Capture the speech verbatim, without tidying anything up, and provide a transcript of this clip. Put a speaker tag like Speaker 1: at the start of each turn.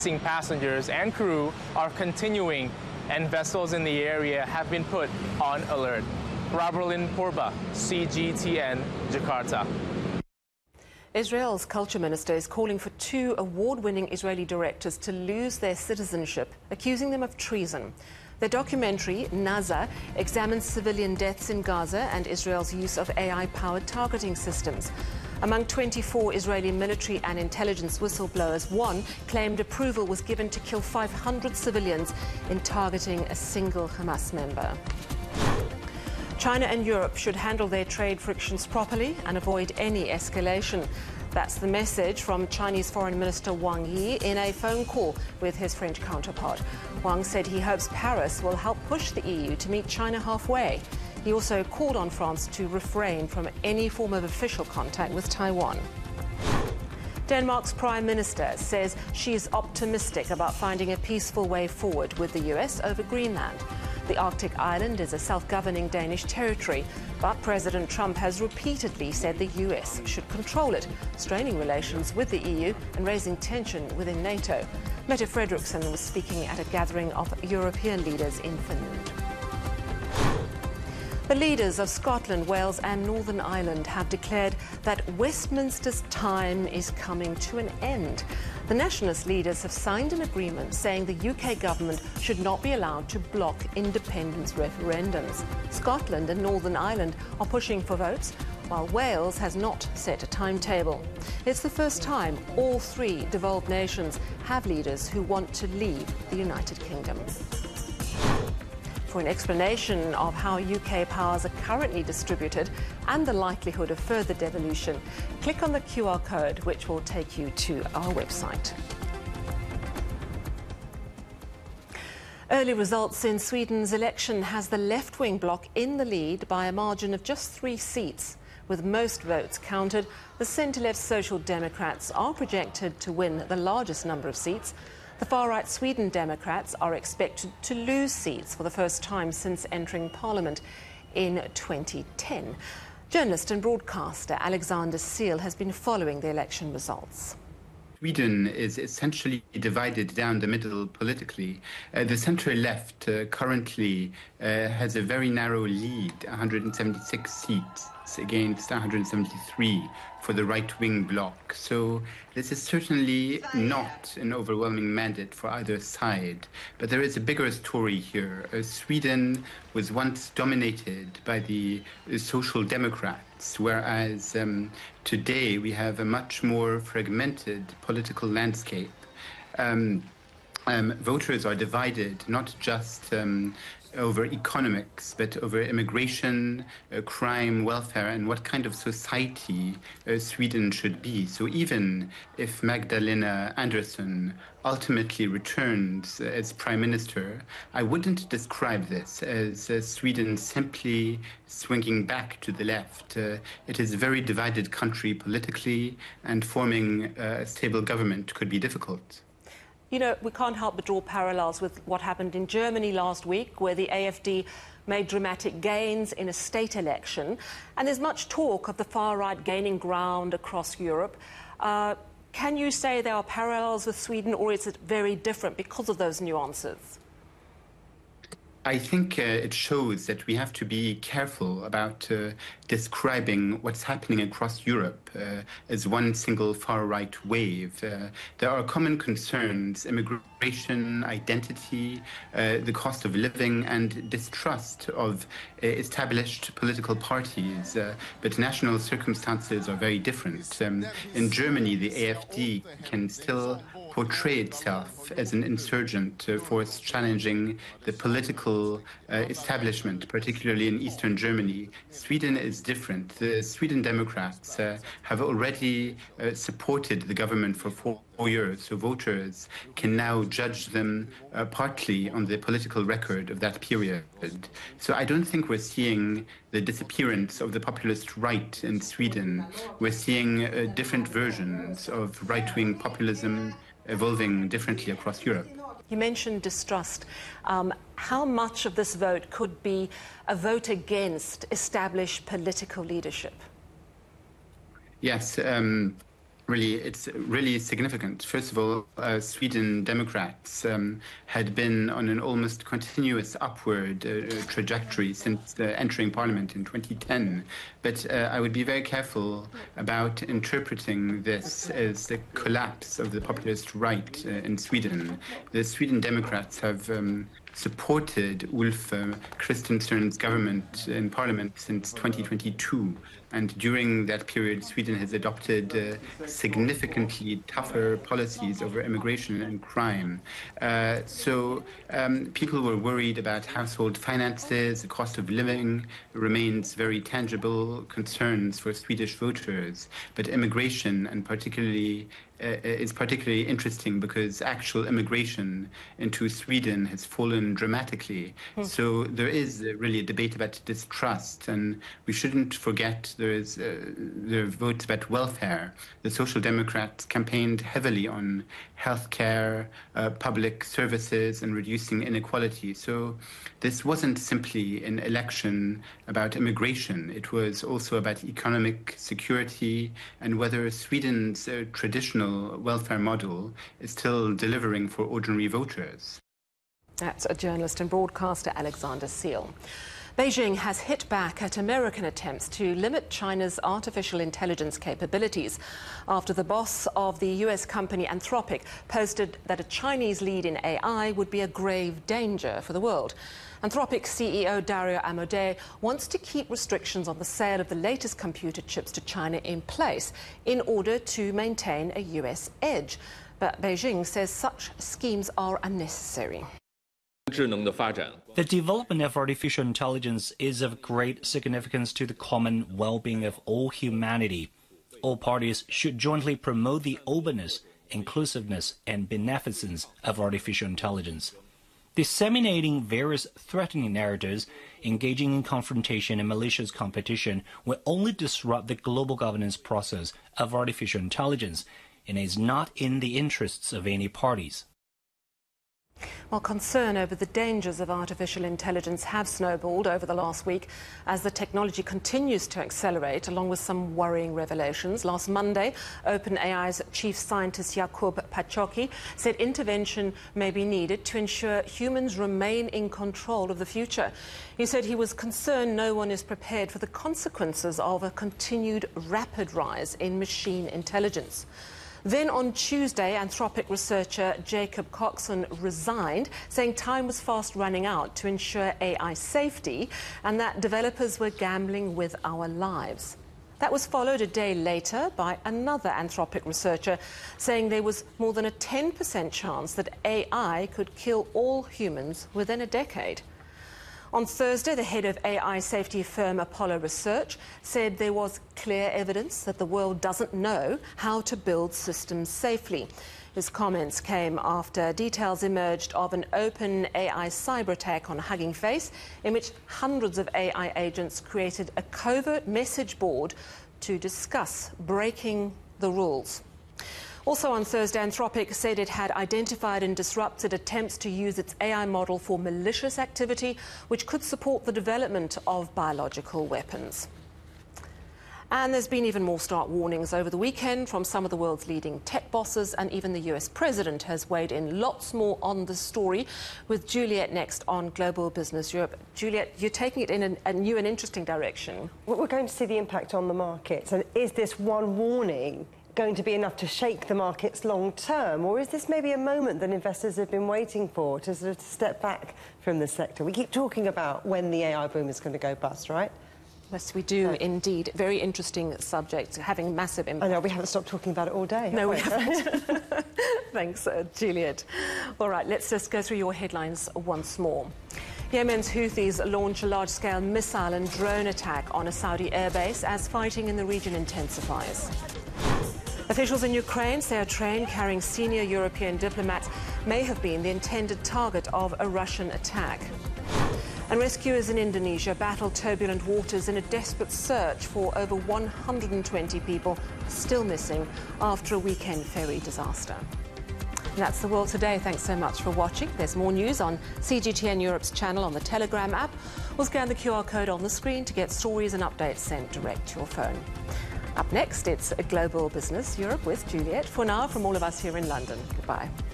Speaker 1: Missing passengers and crew are continuing, and vessels in the area have been put on alert. Rabralin Purba, C G T N, Jakarta.
Speaker 2: Israel's culture minister is calling for two award-winning Israeli directors to lose their citizenship, accusing them of treason. Their documentary, Naza, examines civilian deaths in Gaza and Israel's use of A I-powered targeting systems. Among twenty-four Israeli military and intelligence whistleblowers, one claimed approval was given to kill five hundred civilians in targeting a single Hamas member. China and Europe should handle their trade frictions properly and avoid any escalation. That's the message from Chinese Foreign Minister Wang Yi in a phone call with his French counterpart. Wang said he hopes Paris will help push the E U to meet China halfway. He also called on France to refrain from any form of official contact with Taiwan. Denmark's Prime Minister says she is optimistic about finding a peaceful way forward with the U S over Greenland. The Arctic island is a self-governing Danish territory, but President Trump has repeatedly said the U S should control it, straining relations with the E U and raising tension within NATO. Mette Frederiksen was speaking at a gathering of European leaders in Finland. The leaders of Scotland, Wales and Northern Ireland have declared that Westminster's time is coming to an end. The nationalist leaders have signed an agreement saying the U K government should not be allowed to block independence referendums. Scotland and Northern Ireland are pushing for votes, while Wales has not set a timetable. It's the first time all three devolved nations have leaders who want to leave the United Kingdom. For an explanation of how U K powers are currently distributed and the likelihood of further devolution, click on the Q R code which will take you to our website. Early results in Sweden's election has the left-wing bloc in the lead by a margin of just three seats. With most votes counted, the centre-left Social Democrats are projected to win the largest number of seats. The far-right Sweden Democrats are expected to lose seats for the first time since entering Parliament in twenty ten. Journalist and broadcaster Alexander Seal has been following the election results.
Speaker 3: Sweden is essentially divided down the middle politically. Uh, the centre-left uh, currently uh, has a very narrow lead, one hundred seventy-six seats against one hundred seventy-three for the right-wing bloc. So this is certainly not an overwhelming mandate for either side. But there is a bigger story here. Uh, Sweden was once dominated by the uh, Social Democrats, whereas um, today we have a much more fragmented political landscape. Um, um, voters are divided not just um, over economics, but over immigration, uh, crime, welfare, and what kind of society uh, Sweden should be. So even if Magdalena Andersson ultimately returns uh, as prime minister, I wouldn't describe this as uh, Sweden simply swinging back to the left. Uh, it is a very divided country politically, and forming uh, a stable government could be difficult.
Speaker 2: You know, we can't help but draw parallels with what happened in Germany last week, where the A F D made dramatic gains in a state election. And there's much talk of the far-right gaining ground across Europe. Uh, can you say there are parallels with Sweden, or is it very different because of those nuances?
Speaker 3: I think uh, it shows that we have to be careful about uh, describing what's happening across Europe uh, as one single far-right wave. Uh, there are common concerns: immigration, identity, uh, the cost of living, and distrust of uh, established political parties. Uh, but national circumstances are very different. Um, in Germany, the A F D can still portray itself as an insurgent uh, force challenging the political uh, establishment, particularly in eastern Germany. Sweden is different. The Sweden Democrats uh, have already uh, supported the government for four years, so voters can now judge them uh, partly on the political record of that period. So I don't think we're seeing the disappearance of the populist right in Sweden. We're seeing uh, different versions of right-wing populism evolving differently across Europe.
Speaker 2: You mentioned distrust. Um, how much of this vote could be a vote against established political leadership?
Speaker 3: Yes. Um, Really, it's really significant. First of all, uh, Sweden Democrats um, had been on an almost continuous upward uh, trajectory since uh, entering parliament in twenty ten. But uh, I would be very careful about interpreting this as the collapse of the populist right uh, in Sweden. The Sweden Democrats have um, supported Ulf uh, Kristersson's government in parliament since twenty twenty-two. And during that period, Sweden has adopted uh, significantly tougher policies over immigration and crime. Uh, so um, people were worried about household finances, the cost of living remains very tangible concerns for Swedish voters. But immigration, and particularly Uh, is particularly interesting because actual immigration into Sweden has fallen dramatically. Mm. So there is uh, really a debate about distrust, and we shouldn't forget there is uh, there are votes about welfare. The Social Democrats campaigned heavily on healthcare, uh, public services, and reducing inequality. So this wasn't simply an election about immigration. It was also about economic security and whether Sweden's uh, traditional welfare model is still delivering for ordinary voters.
Speaker 2: That's a journalist and broadcaster Alexander Seal. Beijing has hit back at American attempts to limit China's artificial intelligence capabilities after the boss of the U S company Anthropic posted that a Chinese lead in A I would be a grave danger for the world. Anthropic C E O Dario Amodei wants to keep restrictions on the sale of the latest computer chips to China in place in order to maintain a U S edge. But Beijing says such schemes are unnecessary.
Speaker 4: The development of artificial intelligence is of great significance to the common well-being of all humanity. All parties should jointly promote the openness, inclusiveness, and beneficence of artificial intelligence. Disseminating various threatening narratives, engaging in confrontation and malicious competition will only disrupt the global governance process of artificial intelligence and is not in the interests of any parties.
Speaker 2: Well, concern over the dangers of artificial intelligence have snowballed over the last week as the technology continues to accelerate, along with some worrying revelations. Last Monday, OpenAI's chief scientist Jakub Paczocki said intervention may be needed to ensure humans remain in control of the future. He said he was concerned no one is prepared for the consequences of a continued rapid rise in machine intelligence. Then on Tuesday, Anthropic researcher Jacob Coxon resigned, saying time was fast running out to ensure A I safety and that developers were gambling with our lives. That was followed a day later by another Anthropic researcher saying there was more than a ten percent chance that A I could kill all humans within a decade. On Thursday, the head of A I safety firm Apollo Research said there was clear evidence that the world doesn't know how to build systems safely. His comments came after details emerged of an open A I cyber attack on Hugging Face, in which hundreds of A I agents created a covert message board to discuss breaking the rules. Also on Thursday, Anthropic said it had identified and disrupted attempts to use its A I model for malicious activity, which could support the development of biological weapons. And there's been even more stark warnings over the weekend from some of the world's leading tech bosses, and even the U S president has weighed in. Lots more on the story with Juliet next on Global Business Europe. Juliet, you're taking it in a, a new and interesting direction.
Speaker 5: We're going to see the impact on the markets. And is this one warning going to be enough to shake the markets long term, or is this maybe a moment that investors have been waiting for to sort of step back from the sector? We keep talking about when the A I boom is going to go bust, right?
Speaker 2: Yes, we do, right. Indeed. Very interesting subject, having massive impact.
Speaker 5: I know, we haven't stopped talking about it all day.
Speaker 2: No, we,
Speaker 5: we
Speaker 2: haven't. Thanks, uh, Juliet. All right, let's just go through your headlines once more. Yemen's Houthis launch a large-scale missile and drone attack on a Saudi airbase as fighting in the region intensifies. Officials in Ukraine say a train carrying senior European diplomats may have been the intended target of a Russian attack. And rescuers in Indonesia battle turbulent waters in a desperate search for over one hundred twenty people still missing after a weekend ferry disaster. And that's the world today. Thanks so much for watching. There's more news on C G T N Europe's channel on the Telegram app, or scan the Q R code on the screen to get stories and updates sent direct to your phone. Up next, it's a Global Business Europe with Juliet. For now, from all of us here in London, goodbye.